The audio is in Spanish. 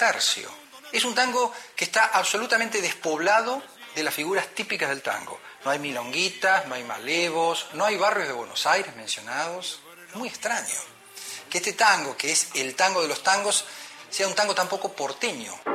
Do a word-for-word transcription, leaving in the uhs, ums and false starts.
tercio. Es un tango que está absolutamente despoblado de las figuras típicas del tango. No hay milonguitas, no hay malevos, no hay barrios de Buenos Aires mencionados. Es muy extraño que este tango, que es el tango de los tangos, sea un tango tan poco porteño.